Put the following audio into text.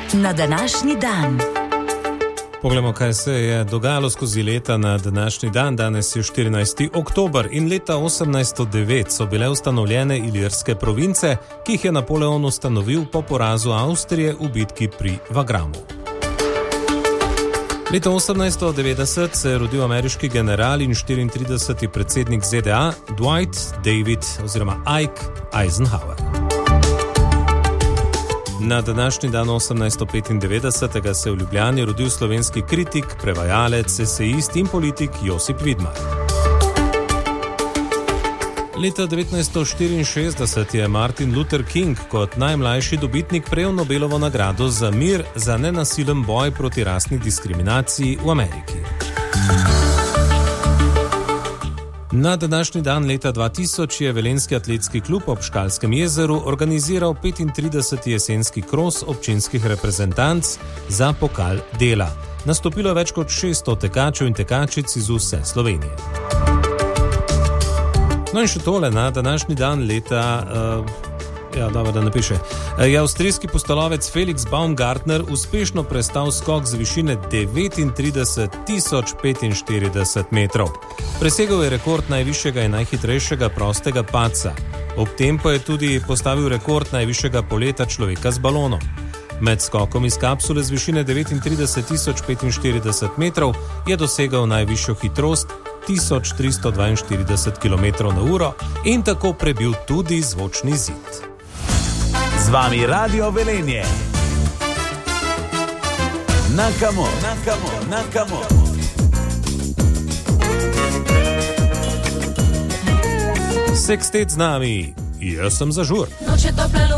Na današnji dan. Poglejmo, kaj se je dogajalo skozi leta na današnji dan. Danes je 14. oktober in leta 1809 so bile ustanovljene Ilirske province, ki jih je Napoleon ustanovil po porazu Avstrije v bitki pri Wagramu. Leta 1890 se je rodil ameriški general in 34. predsednik ZDA Dwight David oziroma Ike Eisenhower. Na današnji dan 1895. se je v Ljubljani rodil slovenski kritik, prevajalec, esejist in politik Josip Vidmar. Leta 1964 je Martin Luther King kot najmlajši dobitnik prejel Nobelovo nagrado za mir za nenasilen boj proti rasni diskriminaciji v Ameriki. Na današnji dan leta 2000 je Velenjski atletski klub ob Škalskem jezeru organiziral 35. jesenski kros občinskih reprezentanc za pokal dela. Nastopilo je več kot 600 tekačev in tekačic iz vse Slovenije. No in še tole, na današnji dan leta... je avstrijski pustolovec Felix Baumgartner uspešno prestal skok z višine 39.045 metrov. Presegel je rekord najvišjega in najhitrejšega prostega padca. Ob tem pa je tudi postavil rekord najvišjega poleta človeka z balonom. Med skokom iz kapsule z višine 39.045 metrov je dosegal najvišjo hitrost 1342 km/h in tako prebil tudi zvočni zid. Z vami Radio Velenje. Na kamo. Sekstet z nami. Jaz sem za žur.